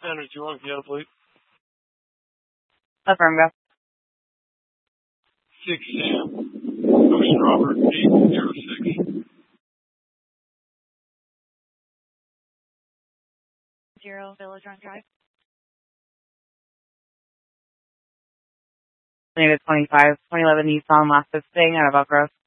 Henry 21, can you have a plate? Affirm, go. 6 Sam, Ocean Robert 806. 0 Village Run Drive. I need a 2011 Nissan Lexus thing out of Elk Grove.